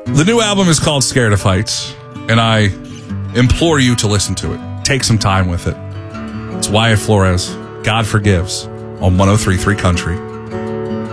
The new album is called Scared to Fight, and I implore you to listen to it. Take some time with it. It's Wyatt Flores, God Forgives, on 103.3 Country.